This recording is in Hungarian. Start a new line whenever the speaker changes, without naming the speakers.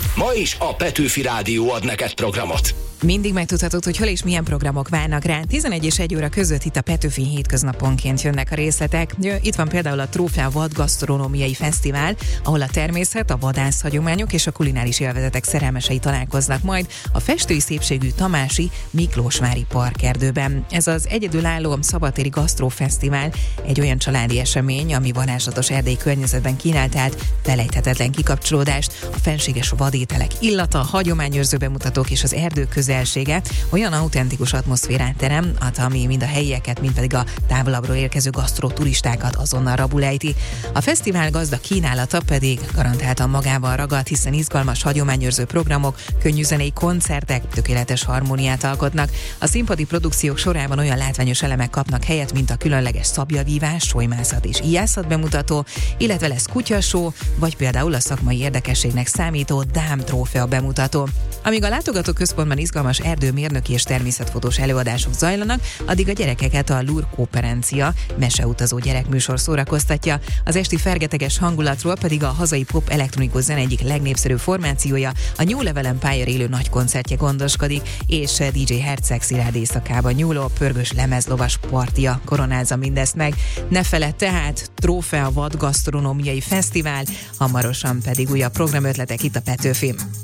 Ma is a Petőfi Rádió ad neked programot.
Mindig megtudhatod, hogy hol és milyen programok várnak rá. 11 és 1 óra között itt a Petőfi hétköznaponként jönnek a részletek. Itt van például a Trófea Vadgasztronómiai Fesztivál, ahol a természet, a vadászhagyományok és a kulináris élvezetek szerelmesei találkoznak majd a festői szépségű Tamási Miklósvári Parkerdőben. Ez az egyedülálló szabadtéri gasztrófesztivál egy olyan családi esemény, ami varázslatos erdélyi környezetben kínál át felejthetetlen kikapcsolódást, a fenséges vadételek illata, a hagyományőrző bemutatók és az erdő közelsége olyan autentikus atmoszférát terem, ami mind a helyieket, mind pedig a távolabbról érkező gasztroturistákat azonnal rabul ejti. A fesztivál gazda kínálata pedig garantáltan magával ragad, hiszen izgalmas hagyományőrző programok, könnyű zenei koncertek tökéletes harmóniát alkotnak. A színpadi produkciók sorában olyan látványos elemek kapnak helyet, mint a különleges szabjavívás, solymászat és íjászat bemutató, illetve lesz kutyasó, vagy például a szakmai érdekességnek számító dámtrófea bemutató. Amíg a látogatóközpontban izgalmas erdőmérnöki és természetfotós előadások zajlanak, addig a gyerekeket a Lurkóperencia meseutazó gyerekműsor szórakoztatja. Az esti fergeteges hangulatról pedig a hazai pop elektronikus zene egyik legnépszerűbb formációja, a New Level Empire élő nagy koncertje gondoskodik, és DJ Herceg Szilárd éjszakában nyúló pörgős lemezlovas partija koronázza mindezt meg. Ne feledd tehát, Trófea Vadgasztronómiai Fesztivál, hamarosan pedig újabb programötletek itt a Petőfin.